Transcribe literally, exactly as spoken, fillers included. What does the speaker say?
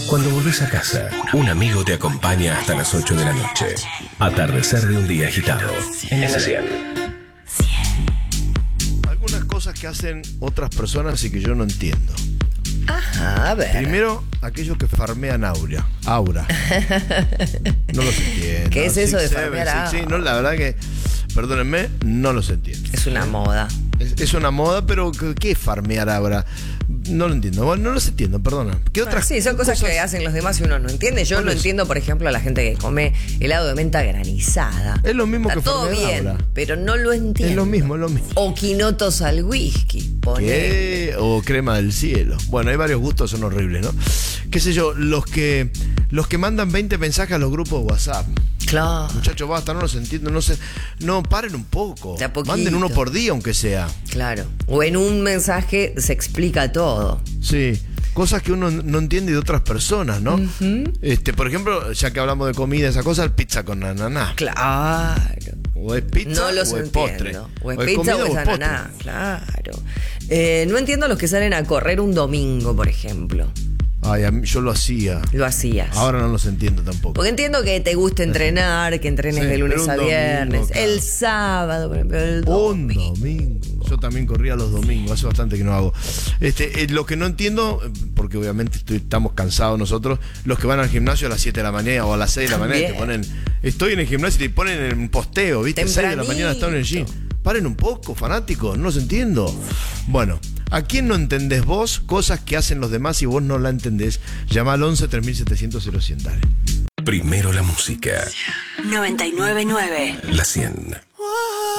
Cuando volvés a casa, un amigo te acompaña hasta las ocho de la noche. Atardecer de un día agitado. En la cien. Algunas cosas que hacen otras personas y que yo no entiendo. Ajá, a ver. Primero, aquellos que farmean aura. Aura. No los entiendo. ¿Qué es eso de Six, farmear seven, aura? Sí, sí, no, la verdad que, perdónenme, no los entiendo. Es una moda. Es, es una moda, pero ¿qué, qué es farmear aura? No lo entiendo. Bueno, no los entiendo, perdona. ¿Qué otras Sí, son cosas, que hacen los demás y uno no entiende. Yo no ¿Cuál es? entiendo, por ejemplo, a la gente que come helado de menta granizada. Es lo mismo Está que todo farmear bien, aura. pero no lo entiendo. Es lo mismo, es lo mismo. O quinotos al whisky. Ponele. ¿Qué? O crema del cielo. Bueno, hay varios gustos, son horribles, ¿no? Qué sé yo, los que los que mandan veinte mensajes a los grupos de WhatsApp. Claro. Muchachos, basta, no los entiendo, no sé. No, paren un poco. De a poquito. Manden uno por día, aunque sea. Claro. O en un mensaje se explica todo. Sí. Cosas que uno no entiende de otras personas, ¿no? Uh-huh. Este, por ejemplo, ya que hablamos de comida, esa cosa, el pizza con ananá. Claro. O es pizza No los o es entiendo. postre. O es O es pizza comida o es o es postre. ananá. Claro. Eh, no entiendo los que salen a correr un domingo, por ejemplo. Ay, a mí- yo lo hacía. Lo hacías. Ahora no los entiendo tampoco. Porque entiendo que te gusta entrenar, que entrenes Sí, de lunes pero un a viernes. domingo, claro. El sábado, por ejemplo, el Un domingo. domingo. Yo también corría los domingos, hace bastante que no hago. Este, eh, lo que no entiendo, eh, porque obviamente estoy- estamos cansados nosotros, los que van al gimnasio a las siete de la mañana o a las seis de la mañana, te También. ponen, estoy en el gimnasio y te ponen en un posteo, ¿viste? seis de la mañana están en el gym. Paren un poco, fanáticos, no los entiendo. Bueno, ¿a quién no entendés vos cosas que hacen los demás y vos no la entendés? Llama al once tres mil setecientos cero cien, dale. Primero la música. noventa y nueve punto nueve. La cien.